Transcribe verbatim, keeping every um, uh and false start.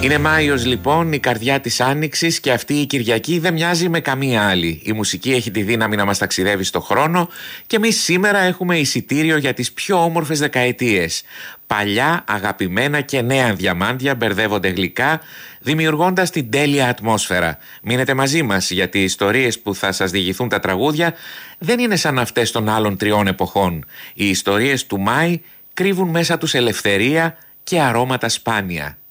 Είναι Μάιος λοιπόν, η καρδιά της Άνοιξης, και αυτή η Κυριακή δεν μοιάζει με καμία άλλη. Η μουσική έχει τη δύναμη να μας ταξιδεύει στο χρόνο και εμείς σήμερα έχουμε εισιτήριο για τις πιο όμορφες δεκαετίες. Παλιά, αγαπημένα και νέα διαμάντια μπερδεύονται γλυκά, δημιουργώντας την τέλεια ατμόσφαιρα. Μείνετε μαζί μας, γιατί οι ιστορίες που θα σας διηγηθούν τα τραγούδια δεν είναι σαν αυτές των άλλων τριών εποχών. Οι ιστορίες του Μάη κρύβουν μέσα τους ελευθερία και αρώματα σπάνια.